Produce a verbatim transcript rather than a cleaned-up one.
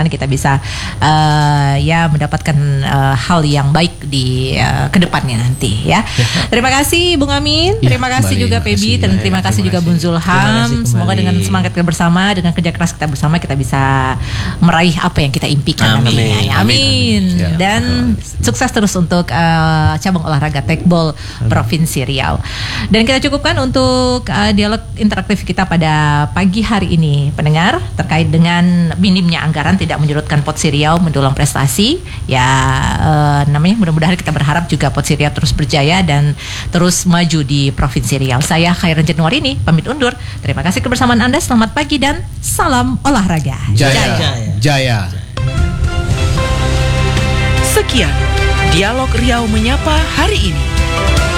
mudah-mudahan kita bisa uh, ya mendapatkan uh, hal yang baik di uh, kedepannya nanti ya. Terima kasih Bung Amin, Ya, terima kasih kembali, juga terima Pebi, kasih. dan Ya, terima ya, kasih terima juga kasih. Bung Terima Zulham. kasih Semoga kembali. dengan semangat kita bersama, dengan kerja keras kita bersama, kita bisa meraih apa yang kita impikan Amin. nantinya. Ya, Amin. amin. Amin. Ya, Dan sukses terus untuk uh, cabang olahraga tekbol Provinsi Riau. Dan kita cukupkan untuk uh, dialog interaktif kita pada pagi hari ini, pendengar, terkait dengan minimnya anggaran tidak menyurutkan Potsi Riau mendulang prestasi. Ya uh, namanya mudah-mudahan kita berharap juga Potsi Riau terus berjaya dan terus maju di Provinsi Riau. Saya Khairan Januari ini pamit undur. Terima kasih kebersamaan Anda. Selamat pagi dan salam olahraga. Jaya. Jaya. Jaya. Sekian Dialog Riau Menyapa hari ini.